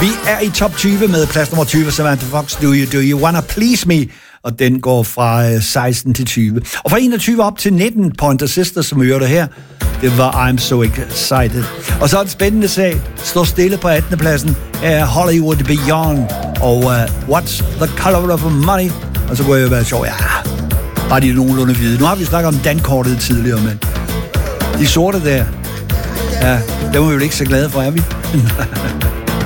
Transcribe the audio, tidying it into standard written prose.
Vi er i top 20 med plads nummer 20, Samantha Fox, Do You Wanna Please Me? Og den går fra 16 til 20. Og fra 21 op til 19, Pointer Sisters, som vi hørte her, det var I'm So Excited. Og så en spændende sag, står stille på 18. pladsen, er Hollywood Beyond, og What's the Color of Money? Og så kunne jeg jo være sjov, ja, bare de nogenlunde hvide. Nu har vi snakket om dankortet tidligere, men de sorte der, ja, dem er vi jo ikke så glade for, er vi?